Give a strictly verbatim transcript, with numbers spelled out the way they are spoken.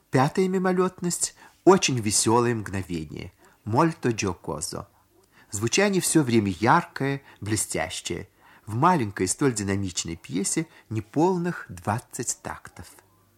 Пятая мимолетность – очень веселое мгновение. Molto giocoso. Звучание все время яркое, блестящее. В маленькой столь динамичной пьесе неполных двадцать тактов.